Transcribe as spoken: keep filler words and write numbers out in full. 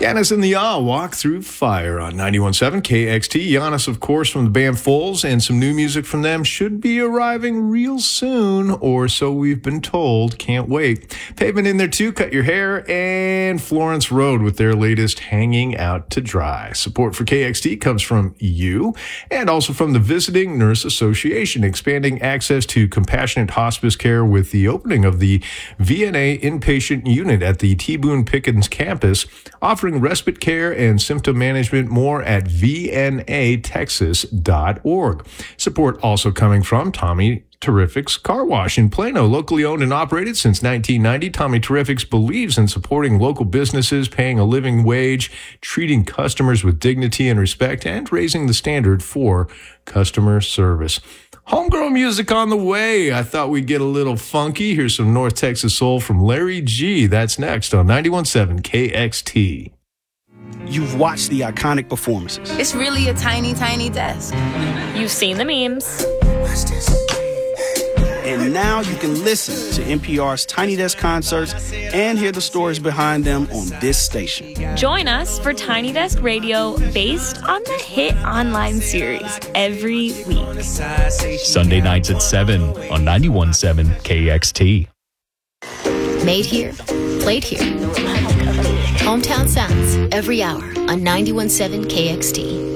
Giannis and the Ah walk through fire on ninety-one point seven K X T. Giannis, of course, from the band Foals, and some new music from them should be arriving real soon, or so we've been told. Can't wait. Pavement in there too, Cut Your Hair, and Florence Road with their latest Hanging Out to Dry. Support for K X T comes from you and also from the Visiting Nurse Association, expanding access to compassionate hospice care with the opening of the V N A inpatient unit at the T. Boone Pickens campus, offering respite care and symptom management. More at v n a texas dot org. Support also coming from Tommy Terrific's Car Wash in Plano, locally owned and operated since nineteen ninety. Tommy Terrific's believes in supporting local businesses, paying a living wage, treating customers with dignity and respect, and raising the standard for customer service. Homegrown music on the way. I thought we'd get a little funky. Here's some North Texas soul from Larry G. That's next on ninety-one point seven K X T. You've watched the iconic performances. It's really a tiny, tiny desk. You've seen the memes. And now you can listen to N P R's Tiny Desk concerts and hear the stories behind them on this station. Join us for Tiny Desk Radio based on the hit online series every week. Sunday nights at seven on ninety-one point seven K X T. Made here, played here. Hometown Sounds every hour on ninety-one point seven K X T.